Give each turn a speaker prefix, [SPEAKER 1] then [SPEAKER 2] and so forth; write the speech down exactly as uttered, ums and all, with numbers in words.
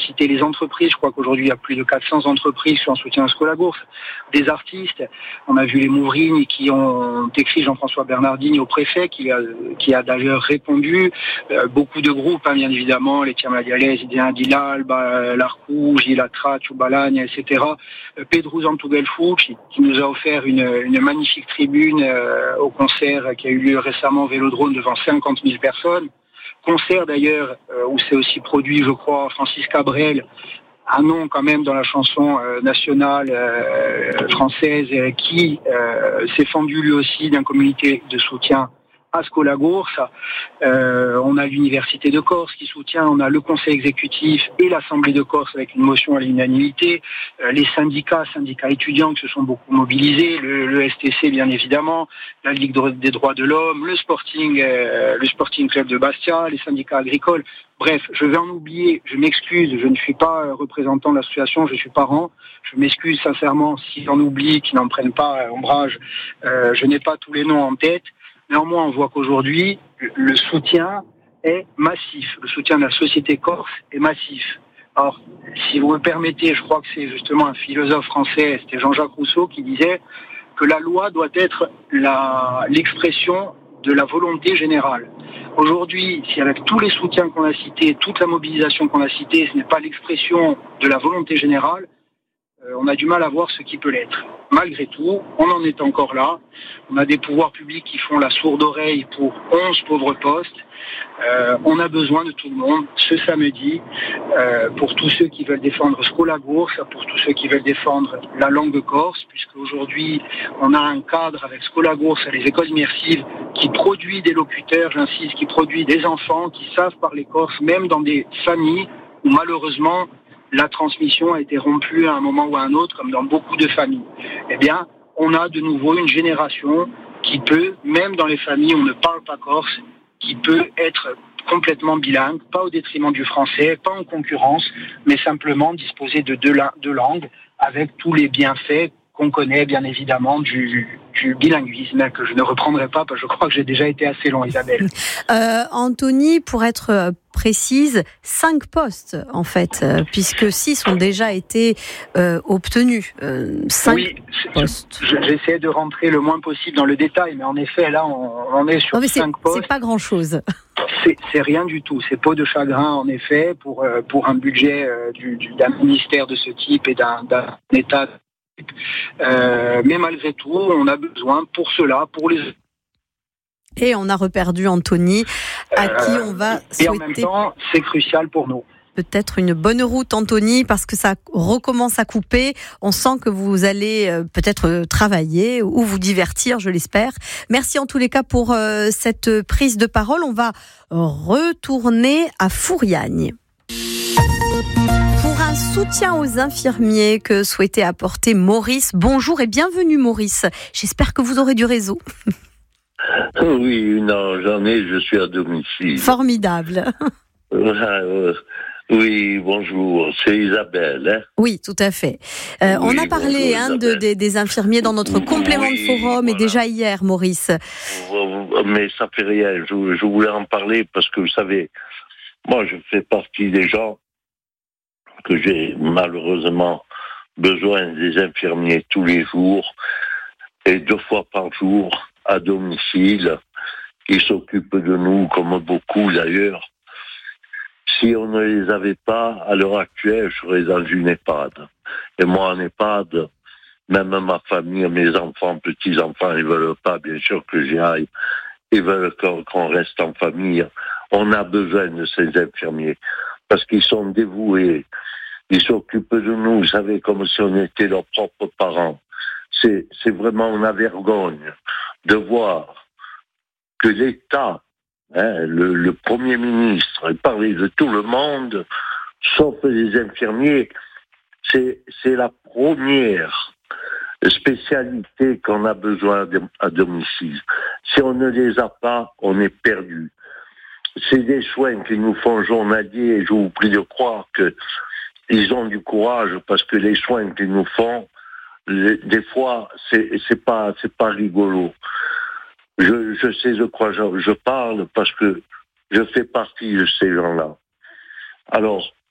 [SPEAKER 1] citer les entreprises. Je crois qu'aujourd'hui, il y a plus de quatre cents entreprises qui sont en soutien à Skolagours. Des artistes. On a vu les Mouvrignes qui ont écrit Jean-François Bernardini au préfet, qui a, qui a d'ailleurs répondu. Euh, beaucoup de groupes, hein, bien évidemment, les Tiamadialais, Idéen Dilal, Larcou, Gilatra, Tchoubalagne, et cetera. Euh, Pedro Zantugelfou, qui, qui nous a offert une, une magnifique tribune euh, au concert qui a eu lieu récemment au Vélodrome devant cinquante mille personnes. Concert d'ailleurs euh, où c'est aussi produit, je crois, Francis Cabrel, un nom quand même dans la chanson euh, nationale euh, française euh, qui euh, s'est fendu lui aussi d'un communiqué de soutien à Skolagours. Euh, on a l'Université de Corse qui soutient, on a le Conseil exécutif et l'Assemblée de Corse avec une motion à l'unanimité, euh, les syndicats, syndicats étudiants qui se sont beaucoup mobilisés, le, le S T C bien évidemment, la Ligue des droits de l'homme, le Sporting, euh, le Sporting Club de Bastia, les syndicats agricoles. Bref, je vais en oublier, je m'excuse, je ne suis pas représentant de l'association, je suis parent, je m'excuse sincèrement si j'en oublie, qu'ils n'en prennent pas ombrage, euh, je n'ai pas tous les noms en tête. Néanmoins, on voit qu'aujourd'hui, le soutien est massif. Le soutien de la société corse est massif. Alors, si vous me permettez, je crois que c'est justement un philosophe français, c'était Jean-Jacques Rousseau, qui disait que la loi doit être la, l'expression de la volonté générale. Aujourd'hui, si avec tous les soutiens qu'on a cités, toute la mobilisation qu'on a citée, ce n'est pas l'expression de la volonté générale, euh, on a du mal à voir ce qui peut l'être. Malgré tout, on en est encore là. On a des pouvoirs publics qui font la sourde oreille pour onze pauvres postes. Euh, on a besoin de tout le monde ce samedi, euh, pour tous ceux qui veulent défendre Skolagours, pour tous ceux qui veulent défendre la langue corse, puisque aujourd'hui on a un cadre avec Skolagours et les écoles immersives qui produit des locuteurs, j'insiste, qui produit des enfants qui savent parler corse, même dans des familles où malheureusement la transmission a été rompue à un moment ou à un autre, comme dans beaucoup de familles. Eh bien, on a de nouveau une génération qui peut, même dans les familles où on ne parle pas corse, qui peut être complètement bilingue, pas au détriment du français, pas en concurrence, mais simplement disposer de deux, la- deux langues avec tous les bienfaits qu'on connaît bien évidemment du, du bilinguisme, que je ne reprendrai pas parce que je crois que j'ai déjà été assez long, Isabelle.
[SPEAKER 2] Euh, Anthony, pour être euh, précise, cinq postes en fait, euh, puisque six ont déjà été euh, obtenus. Euh, cinq
[SPEAKER 1] oui,
[SPEAKER 2] postes.
[SPEAKER 1] Je, j'essaie de rentrer le moins possible dans le détail, mais en effet, là, on, on est sur
[SPEAKER 2] Non, mais c'est,
[SPEAKER 1] cinq postes.
[SPEAKER 2] c'est pas grand-chose.
[SPEAKER 1] C'est, c'est rien du tout. C'est peau de chagrin, en effet, pour, euh, pour un budget euh, du, du, d'un ministère de ce type et d'un, d'un État. Euh, mais malgré tout, on a besoin pour cela, pour les...
[SPEAKER 2] Et on a reperdu Anthony, à qui on va souhaiter...
[SPEAKER 1] Et en même temps, c'est crucial pour nous.
[SPEAKER 2] Peut-être une bonne route, Anthony, parce que ça recommence à couper. On sent que vous allez euh, peut-être euh, travailler ou vous divertir, je l'espère. Merci en tous les cas pour euh, cette prise de parole. On va retourner à Fouriagne. Pour un soutien aux infirmiers que souhaitait apporter Maurice. Bonjour et bienvenue Maurice. J'espère que vous aurez du réseau.
[SPEAKER 3] Oui, non, j'en ai, je suis à domicile.
[SPEAKER 2] Formidable.
[SPEAKER 3] Euh, oui, bonjour, c'est Isabelle. Hein?
[SPEAKER 2] Oui, tout à fait. Euh,
[SPEAKER 3] oui,
[SPEAKER 2] on a parlé
[SPEAKER 3] bonjour,
[SPEAKER 2] hein, de, de, des infirmiers dans notre complément
[SPEAKER 3] oui,
[SPEAKER 2] de forum
[SPEAKER 3] voilà.
[SPEAKER 2] et déjà hier, Maurice.
[SPEAKER 3] Mais ça fait rien, je, je voulais en parler parce que vous savez, moi je fais partie des gens que j'ai malheureusement besoin des infirmiers tous les jours et deux fois par jour à domicile. Ils s'occupent de nous comme beaucoup d'ailleurs. Si on ne les avait pas, à l'heure actuelle, je serais dans une EHPAD. Et moi, en EHPAD, même ma famille, mes enfants, petits-enfants, ils veulent pas, bien sûr, que j'y aille. Ils veulent qu'on reste en famille. On a besoin de ces infirmiers. Parce qu'ils sont dévoués. Ils s'occupent de nous, vous savez, comme si on était leurs propres parents. C'est, c'est vraiment une vergogne de voir que l'État, hein, le, le Premier ministre, il parlait de tout le monde, sauf les infirmiers. C'est, c'est la première spécialité qu'on a besoin à domicile. Si on ne les a pas, on est perdu. C'est des soins qu'ils nous font journaliers et je vous prie de croire que ils ont du courage parce que les soins qu'ils nous font, les, des fois, c'est, c'est pas, c'est pas rigolo. Je, je sais de quoi je, je parle parce que je fais partie de ces gens-là. Alors,